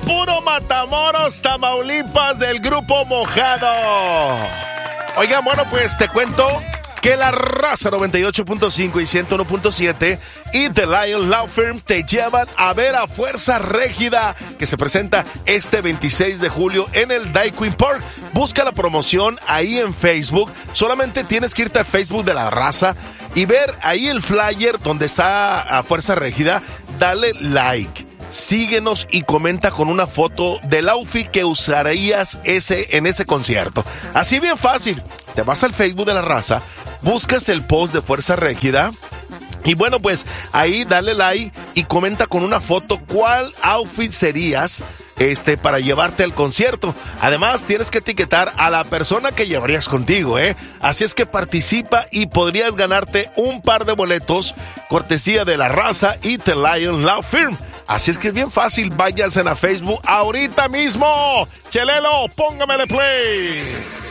puro Matamoros, Tamaulipas, del Grupo Mojado. Oigan, bueno, pues te cuento que La Raza 98.5 y 101.7 y The Lion Law Firm te llevan a ver a Fuerza Régida, que se presenta este 26 de julio en el Daiquiri Park. Busca la promoción ahí en Facebook. Solamente tienes que irte al Facebook de La Raza y ver ahí el flyer donde está a Fuerza Régida. Dale like, síguenos y comenta con una foto del outfit que usarías en ese concierto. Así bien fácil. Te vas al Facebook de La Raza, buscas el post de Fuerza Régida y bueno, pues ahí dale like y comenta con una foto cuál outfit serías para llevarte al concierto. Además, tienes que etiquetar a la persona que llevarías contigo, Así es que participa y podrías ganarte un par de boletos cortesía de La Raza y The Lion Law Firm. Así es que es bien fácil, váyanse a Facebook ahorita mismo. Chelelo, póngame de play.